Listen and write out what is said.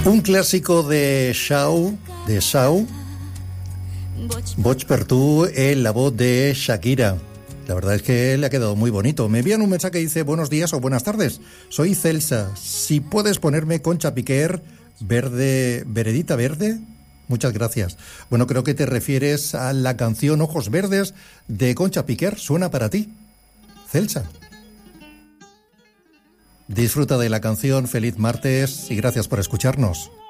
Un clásico de Shaw, Boig per tu, en la voz de Shakira. La verdad es que le ha quedado muy bonito. Me envían un mensaje que dice: buenos días o buenas tardes. Soy Celsa. Si puedes ponerme Concha Piquer, verde, veredita verde. Muchas gracias. Bueno, creo que te refieres a la canción Ojos Verdes de Concha Piquer. Suena para ti, Celsa. Disfruta de la canción, feliz martes y gracias por escucharnos.